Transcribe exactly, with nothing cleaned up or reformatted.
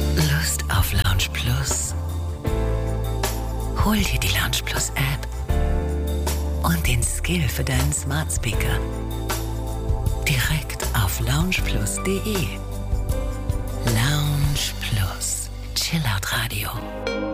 Lust auf Lounge Plus? Hol dir die Lounge Plus App und den Skill für deinen Smart Speaker direkt auf loungeplus punkt de. Lounge Plus, Chillout Radio.